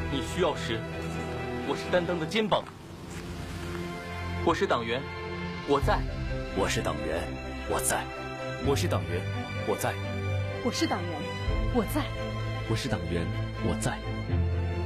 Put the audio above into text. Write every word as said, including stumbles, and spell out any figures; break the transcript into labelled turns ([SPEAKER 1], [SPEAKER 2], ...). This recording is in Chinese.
[SPEAKER 1] 你需要时，我是担当的肩膀。我是党员，我在。
[SPEAKER 2] 我是党员，我在。
[SPEAKER 3] 我是党员，我在。
[SPEAKER 4] 我是党员，我在。
[SPEAKER 5] 我是党员，我在。